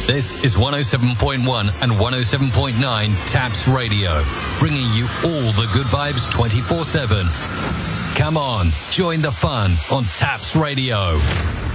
This is 107.1 and 107.9 Taps Radio, bringing you all the good vibes 24/7. Come on, join the fun on Taps Radio.